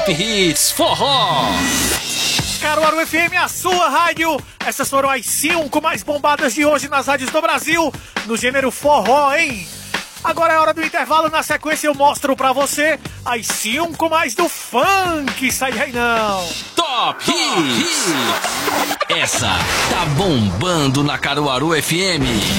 Hits Forró. Caruaru FM, a sua rádio. Essas foram as 5 mais bombadas de hoje nas rádios do Brasil, no gênero forró, hein? Agora é hora do intervalo, na sequência eu mostro pra você as 5 mais do funk. Sai aí não. Top Hits. Essa tá bombando na Caruaru FM.